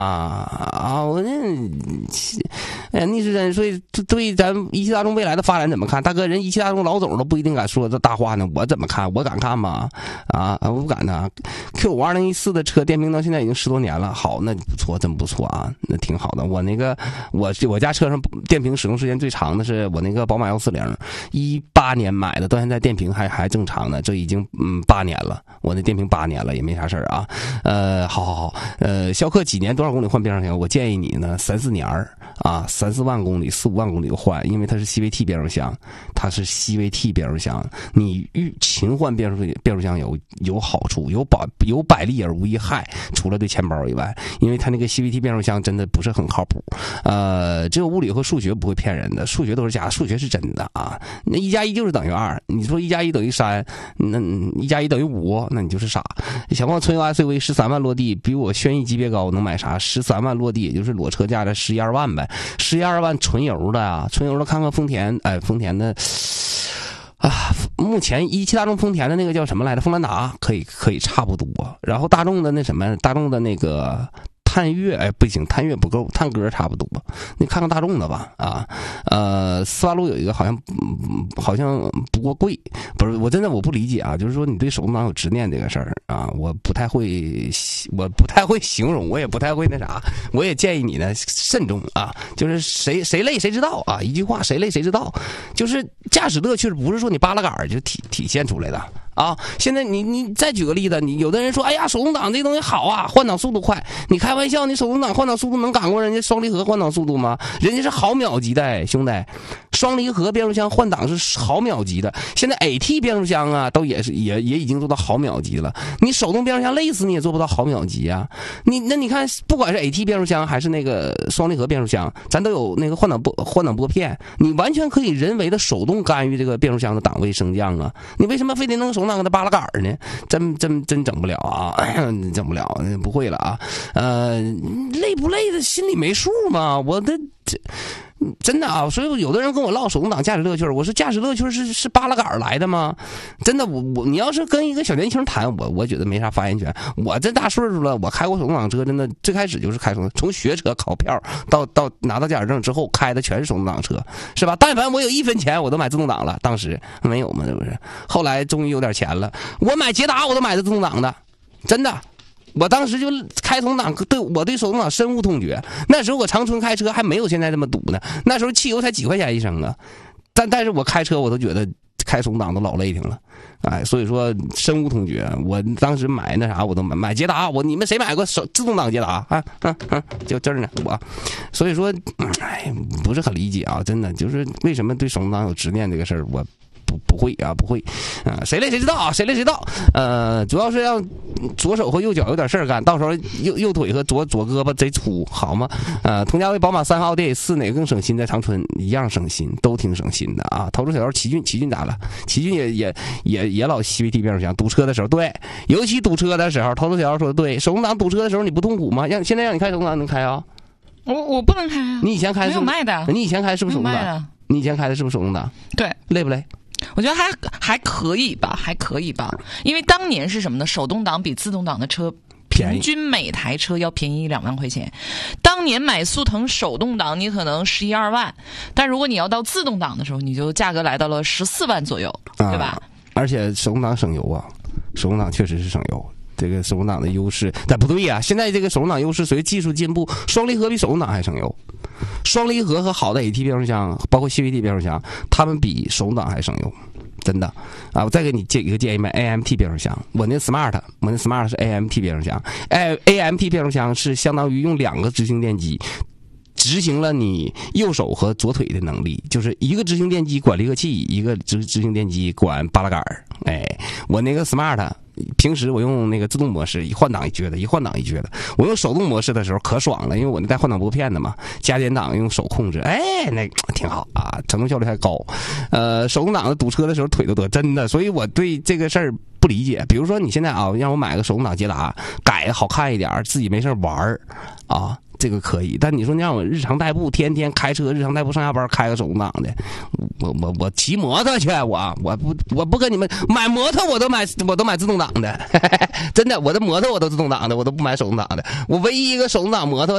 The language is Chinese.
我逆时针，所以对咱一汽大众未来的发展怎么看？大哥，人一汽大众老总都不一定敢说这大话呢，我怎么看？我敢看吗？我不敢呢。Q5 2014的车电瓶到现在已经10多年了，好，那不错，真不错啊，那挺好的。我家车上电瓶使用时间最长的是我那个宝马140，18年买的，到现在电瓶还正常呢，这已经8年了，我那电瓶8年了也没啥事儿啊。好，逍客几年多少公里换变速箱？我建议你呢3、4年3、4万公里、4、5万公里就换，因为它是 CVT 变速箱，你勤换变速箱有好处，有百利而无一害，除了对钱包以外，因为它那个 CVT 变速箱真的不是很靠谱。只有物理和数学不会骗人的，数学都是假的，数学是真的啊。那1+1就是等于2，你说1+1等于3，那1+1等于5，那你就是傻。小鹏纯油 SUV 13万落地，比我轩逸级别高，能买啥？13万落地，也就是裸车价的11、2万呗，11、2万纯油的啊，纯油的看看丰田的。目前一汽大众丰田的那个叫什么来着？锋兰达可以差不多，然后大众的那个探岳，不行，探岳不够，探歌差不多。你看看大众的吧，斯巴鲁有一个好像不过贵，不是，我真的我不理解啊，就是说你对手动挡有执念这个事儿啊，我不太会形容，我也不太会那啥，我也建议你呢慎重啊，就是谁累谁知道啊，一句话，谁累谁知道，就是驾驶乐趣不是说你扒拉杆就体现出来的。现在你再举个例子，你有的人说，哎呀，手动挡这东西好啊，换挡速度快。你开玩笑，你手动挡换挡速度能赶过人家双离合换挡速度吗？人家是毫秒级的，兄弟，双离合变速箱换挡是毫秒级的。现在 AT 变速箱啊，都也已经做到毫秒级了。你手动变速箱累死你也做不到毫秒级啊。你看，不管是 AT 变速箱还是那个双离合变速箱，咱都有那个换挡拨片，你完全可以人为的手动干预这个变速箱的档位升降啊。你为什么非得弄手动挡给它扒拉杆呢？真整不了啊，整不了，不会了啊。累不累的心里没数吗？真的啊，所以有的人跟我唠手动挡驾驶乐趣，我说驾驶乐趣是扒拉杆来的吗？真的，你要是跟一个小年轻谈，我觉得没啥发言权。我这大岁数了，我开过手动挡车，真的最开始就是开手动挡，从学车考票到拿到驾驶证之后开的全是手动挡车，是吧？但凡我有1分钱，我都买自动挡了。当时没有嘛，是不是？后来终于有点钱了，我买捷达我都买的自动挡的，真的。我当时就开手动挡，对手动挡深恶痛绝。那时候我长春开车还没有现在这么堵呢，那时候汽油才几块钱一升啊。但是我开车我都觉得开手动挡都老累挺了，所以说深恶痛绝。我当时买那啥我都买捷达，你们谁买过自动挡捷达啊？就这儿呢所以说不是很理解啊，真的就是为什么对手动挡有执念这个事儿，我不会啊，谁累谁知道啊，谁累谁道。主要是让左手和右脚有点事儿干，到时候右腿和左胳膊贼粗，好吗？同价位宝马3和奥迪A4哪个更省心？在长春一样省心，都挺省心的啊。投资小妖奇骏咋了？奇骏也老 CVT 变速箱，堵车的时候对，尤其堵车的时候，投资小妖说的对，手动挡堵车的时候你不痛苦吗？现在让你开手动挡能开啊？ 我不能开啊。 你以前开没有卖的？ 你以前开是不是手动挡？你以前开的是不是手动挡？ 对， 累不累？ 我觉得还可以吧，因为当年是什么呢？手动挡比自动挡的车平均每台车要便宜2万块钱。当年买速腾手动挡你可能11、2万，但如果你要到自动挡的时候，你就价格来到了14万左右，对吧？ 而且手动挡省油啊，手动挡确实是省油。这个手动挡的优势，但不对呀！现在这个手动挡优势随技术进步，双离合比手动挡还省油。双离合和好的 AT 变速箱，包括 CVT 变速箱，他们比手动挡还省油，真的啊！我再给你一个建议，买 AMT 变速箱。我那 Smart 是 AMT 变速箱，AMT 变速箱是相当于用2个执行电机执行了你右手和左腿的能力，就是一个执行电机管离合器，一个执行电机管扒拉杆。我那个 Smart。平时我用那个自动模式，一换挡一撅的。我用手动模式的时候可爽了，因为我那带换挡拨片的嘛，加减档用手控制，那挺好啊，承重效率还高。手动挡的堵车的时候腿都得，真的，所以我对这个事儿不理解。比如说你现在啊，让我买个手动挡捷达，改好看一点，自己没事玩啊。这个可以，但你说你让我日常代步，天天开车日常代步上下班开个手动挡的，我骑摩托去，我不跟你们买摩托，我都买自动挡的，真的，我的摩托我都自动挡的，我都不买手动挡的。我唯一一个手动挡摩托